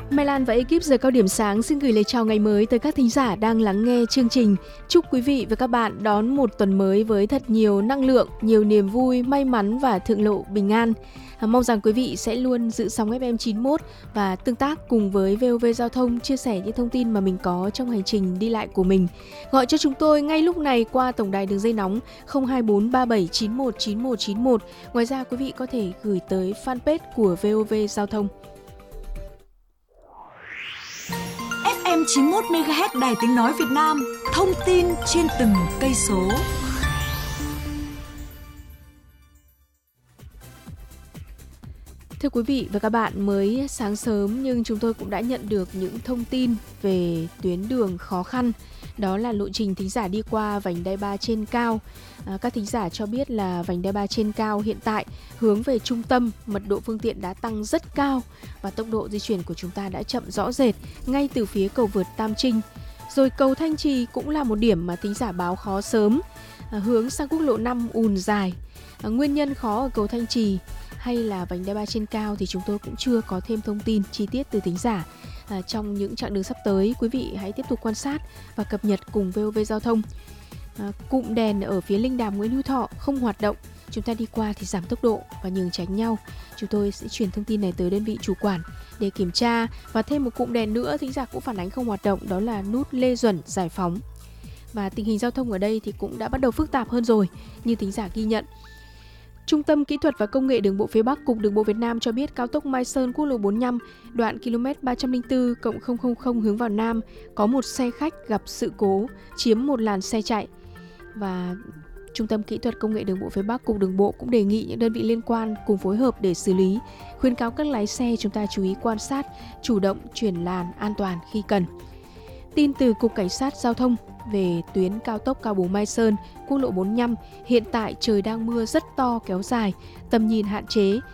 Mai Lan và ekip giờ cao điểm sáng xin gửi lời chào ngày mới tới các thính giả đang lắng nghe chương trình. Chúc quý vị và các bạn đón một tuần mới với thật nhiều năng lượng, nhiều niềm vui, may mắn và thượng lộ bình an. Mong rằng quý vị sẽ luôn giữ sóng FM 91 và tương tác cùng với VOV Giao thông, chia sẻ những thông tin mà mình có trong hành trình đi lại của mình. Gọi cho chúng tôi ngay lúc này qua tổng đài đường dây nóng 024 3791 9191. Ngoài ra quý vị có thể gửi tới fanpage của VOV Giao thông. FM 91 MHz Đài Tiếng nói Việt Nam, thông tin trên từng cây số. Thưa quý vị và các bạn, mới sáng sớm nhưng chúng tôi cũng đã nhận được những thông tin về tuyến đường khó khăn. Đó là lộ trình thính giả đi qua vành đai 3 trên cao. Các thính giả cho biết là vành đai 3 trên cao hiện tại hướng về trung tâm, mật độ phương tiện đã tăng rất cao và tốc độ di chuyển của chúng ta đã chậm rõ rệt ngay từ phía cầu vượt Tam Trinh. Rồi cầu Thanh Trì cũng là một điểm mà thính giả báo khó sớm, hướng sang quốc lộ 5 ùn dài. Nguyên nhân khó ở cầu Thanh Trì hay là vành đai 3 trên cao thì chúng tôi cũng chưa có thêm thông tin chi tiết từ thính giả. Trong những chặng đường sắp tới, quý vị hãy tiếp tục quan sát và cập nhật cùng VOV Giao thông. Cụm đèn ở phía Linh Đàm Nguyễn Hữu Thọ không hoạt động, chúng ta đi qua thì giảm tốc độ và nhường tránh nhau. Chúng tôi sẽ truyền thông tin này tới đơn vị chủ quản để kiểm tra. Và thêm một cụm đèn nữa thính giả cũng phản ánh không hoạt động, đó là nút Lê Duẩn Giải Phóng. Và tình hình giao thông ở đây thì cũng đã bắt đầu phức tạp hơn rồi, như thính giả ghi nhận. Trung tâm Kỹ thuật và Công nghệ Đường bộ phía Bắc, Cục Đường bộ Việt Nam cho biết cao tốc Mai Sơn quốc lộ 45, đoạn km 304+000 hướng vào Nam có một xe khách gặp sự cố, chiếm một làn xe chạy. Và Trung tâm Kỹ thuật Công nghệ Đường bộ phía Bắc, Cục Đường bộ cũng đề nghị những đơn vị liên quan cùng phối hợp để xử lý, khuyến cáo các lái xe chúng ta chú ý quan sát, chủ động chuyển làn an toàn khi cần. Tin từ Cục Cảnh sát Giao thông về tuyến cao tốc Cao Bồ Mai Sơn, quốc lộ 45, hiện tại trời đang mưa rất to kéo dài, tầm nhìn hạn chế,